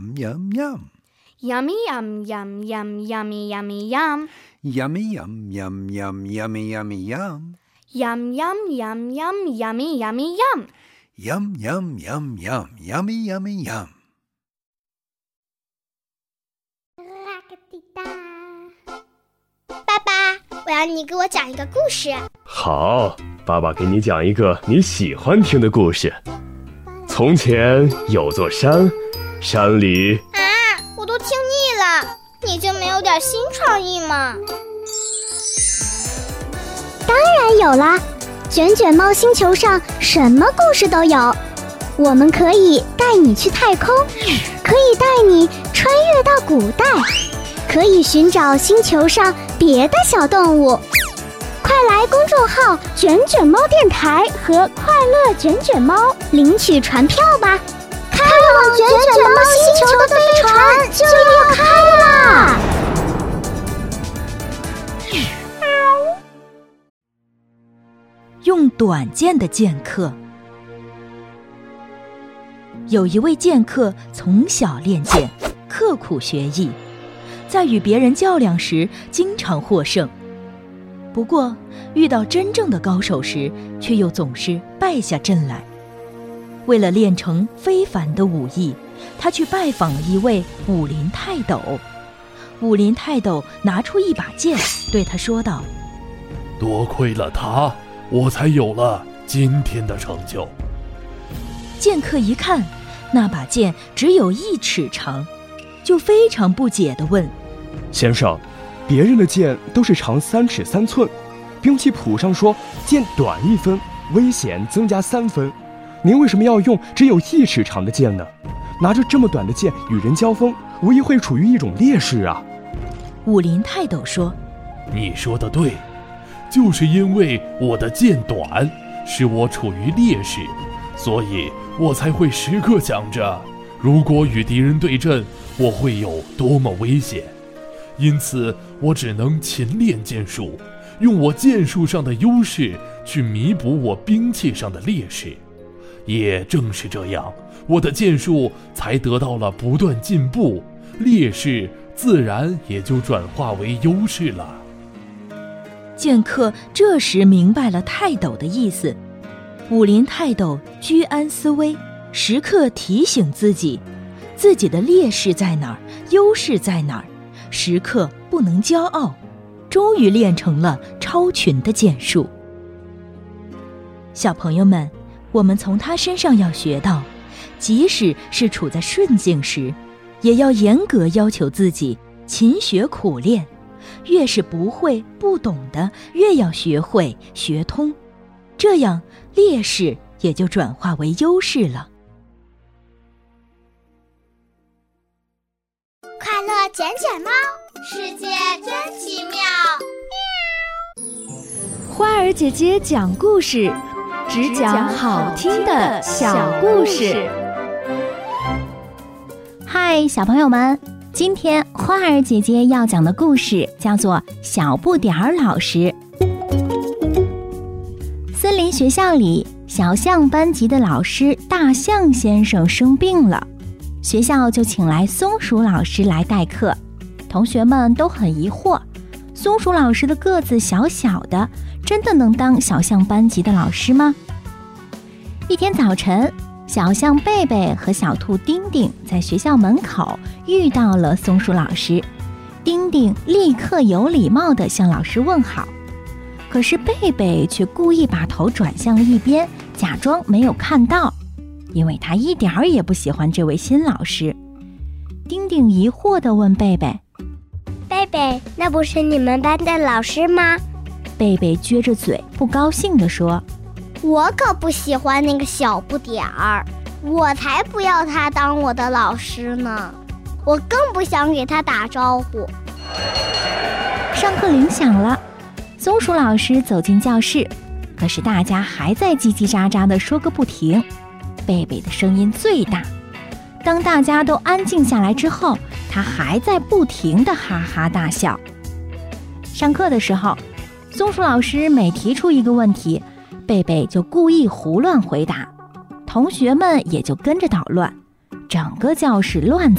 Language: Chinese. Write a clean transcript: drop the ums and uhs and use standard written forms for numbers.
yum, yum, yum. Yummy, yum, yum, yum, yummy, yummy, yum. Yummy, yum, yum, yum, yummy, yummy, yum. Yum, yum, yum, yum, yummy, yummy, yum. Yum, yum, yum, yum, yummy, yummy, yum. 爸爸，我要你给我讲一个故事。 好，爸爸给你讲一个你喜欢听的故事。从前有座山，山里…… 我都听腻了，你就没有点新创意吗？ 当然有啦，卷卷猫星球上什么故事都有。我们可以带你去太空，可以带你穿越到古代，可以寻找星球上别的小动物。快来公众号卷卷猫电台和快乐卷卷猫领取船票吧，开往卷卷猫星球的飞船就要开啦！ 用短剑的剑客。有一位剑客从小练剑，刻苦学艺，在与别人较量时经常获胜。不过遇到真正的高手时，却又总是败下阵来。为了练成非凡的武艺，他去拜访了一位武林泰斗。武林泰斗拿出一把剑，对他说道： 多亏了他，我才有了今天的成就。 剑客一看那把剑只有1尺长，就非常不解地问： 先生，别人的剑都是长3尺3寸，兵器谱上说剑短1分，危险增加3分，您为什么要用只有1尺长的剑呢？拿着这么短的剑与人交锋，无疑会处于一种劣势啊。 武林泰斗说： 你说的对，就是因为我的剑短，使我处于劣势，所以我才会时刻想着，如果与敌人对阵，我会有多么危险。因此我只能勤练剑术，用我剑术上的优势去弥补我兵器上的劣势。也正是这样，我的剑术才得到了不断进步，劣势自然也就转化为优势了。 剑客这时明白了泰斗的意思。武林泰斗居安思危，时刻提醒自己的劣势在哪儿，优势在哪儿，时刻不能骄傲，终于练成了超群的剑术。小朋友们，我们从他身上要学到，即使是处在顺境时，也要严格要求自己，勤学苦练，越是不会不懂的，越要学会学通，这样劣势也就转化为优势了。 快乐卷卷猫，世界真奇妙。 花儿姐姐讲故事，只讲好听的小故事。 嗨，小朋友们，今天花儿姐姐要讲的故事叫做《小不点儿老师》。森林学校里，小象班级的老师大象先生生病了，学校就请来松鼠老师来代课。同学们都很疑惑，松鼠老师的个子小小的，真的能当小象班级的老师吗？一天早晨，小象贝贝和小兔丁丁在学校门口遇到了松鼠老师。丁丁立刻有礼貌地向老师问好，可是贝贝却故意把头转向了一边，假装没有看到，因为他一点儿也不喜欢这位新老师。丁丁疑惑地问贝贝： 贝贝，那不是你们班的老师吗？ 贝贝撅着嘴不高兴地说： 我可不喜欢那个小不点儿，我才不要他当我的老师呢，我更不想给他打招呼。 上课铃响了，松鼠老师走进教室，可是大家还在叽叽喳喳地说个不停。贝贝的声音最大，当大家都安静下来之后，他还在不停地哈哈大笑。上课的时候，松鼠老师每提出一个问题，贝贝就故意胡乱回答，同学们也就跟着捣乱，整个教室乱